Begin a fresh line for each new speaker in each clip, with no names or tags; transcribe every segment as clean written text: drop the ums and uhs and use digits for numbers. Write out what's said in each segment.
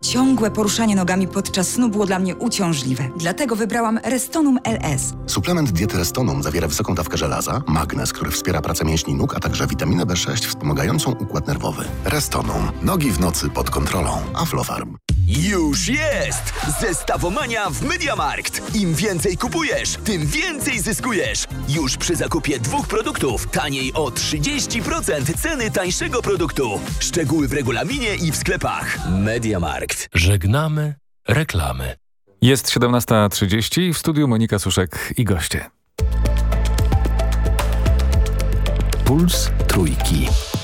Ciągłe poruszanie nogami podczas snu było dla mnie uciążliwe. Dlatego wybrałam Restonum LS.
Suplement diety Restonum zawiera wysoką dawkę żelaza, magnez, który wspiera pracę mięśni nóg, a także witaminę B6 wspomagającą układ nerwowy. Restonum. Nogi w nocy pod kontrolą. Aflofarm.
Już jest! Zestawomania w MediaMarkt. Im więcej kupujesz, tym więcej zyskujesz. Już przy zakupie 2 produktów taniej o 30% ceny tańszego produktu. Szczegóły w regulaminie i w sklepach. MediaMarkt.
Żegnamy reklamy.
Jest 17:30, w studiu Monika Suszek i goście.
Puls Trójki.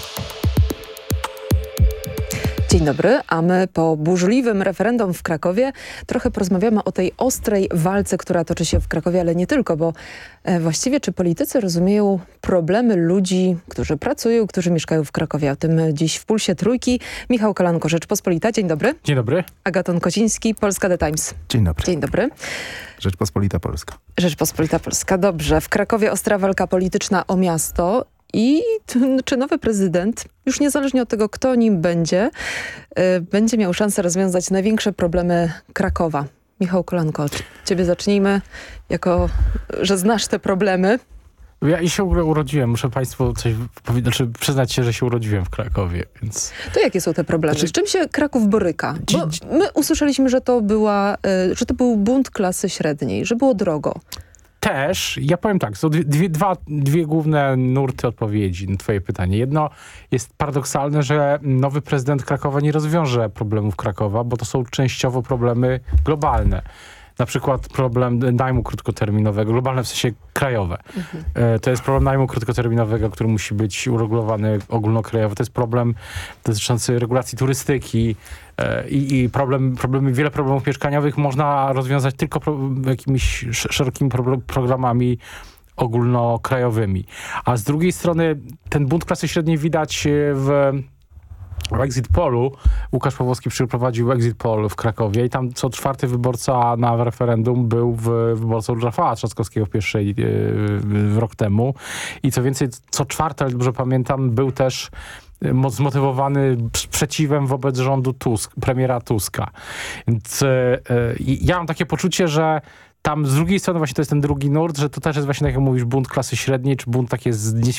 Dzień dobry, a my po burzliwym referendum w Krakowie trochę porozmawiamy o tej ostrej walce, która toczy się w Krakowie, ale nie tylko, bo właściwie czy politycy rozumieją problemy ludzi, którzy pracują, którzy mieszkają w Krakowie? O tym dziś w Pulsie Trójki. Michał Kolanko, Rzeczpospolita, dzień dobry.
Dzień dobry.
Agaton Kociński, Polska The Times.
Dzień dobry.
Dzień dobry.
Rzeczpospolita Polska.
Rzeczpospolita Polska, dobrze. W Krakowie ostra walka polityczna o miasto. I czy nowy prezydent, już niezależnie od tego, kto nim będzie, będzie miał szansę rozwiązać największe problemy Krakowa? Michał Kolanko, od ciebie zacznijmy, jako że znasz te problemy.
Ja się urodziłem, muszę państwu coś przyznać się, że się urodziłem w Krakowie, więc...
To jakie są te problemy? Z czym się Kraków boryka? Bo my usłyszeliśmy, że to był bunt klasy średniej, że było drogo.
Też, ja powiem tak, są dwie główne nurty odpowiedzi na twoje pytanie. Jedno jest paradoksalne, że nowy prezydent Krakowa nie rozwiąże problemów Krakowa, bo to są częściowo problemy globalne. Na przykład problem najmu krótkoterminowego, globalne w sensie krajowe. To jest problem najmu krótkoterminowego, który musi być uregulowany ogólnokrajowo. To jest problem dotyczący regulacji turystyki i wiele problemów mieszkaniowych można rozwiązać tylko jakimiś szerokimi programami ogólnokrajowymi. A z drugiej strony ten bunt klasy średniej widać w Exit Polu. Łukasz Pawłowski przeprowadził Exit Poll w Krakowie i tam co 4. wyborca na referendum był wyborcą Rafała Trzaskowskiego rok temu. I co więcej, co 4., ale dobrze pamiętam, był też zmotywowany sprzeciwem wobec rządu premiera Tuska. Więc ja mam takie poczucie, że tam z drugiej strony właśnie to jest ten drugi nurt, że to też jest właśnie, tak jak mówisz, bunt klasy średniej, czy bunt takie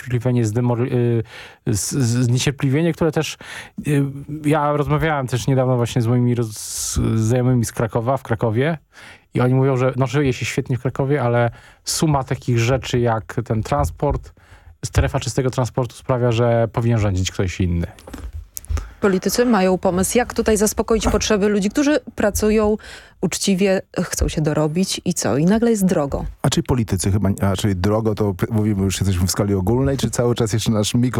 zniecierpliwienie, które też... Ja rozmawiałem też niedawno właśnie z moimi znajomymi z Krakowa, w Krakowie i oni mówią, że żyje się świetnie w Krakowie, ale suma takich rzeczy jak ten transport, strefa czystego transportu sprawia, że powinien rządzić ktoś inny.
Politycy mają pomysł, jak tutaj zaspokoić potrzeby ludzi, którzy pracują uczciwie, chcą się dorobić i co? I nagle jest drogo.
A czy politycy chyba, czyli drogo to mówimy już jesteśmy w skali ogólnej, czy cały czas jeszcze nasz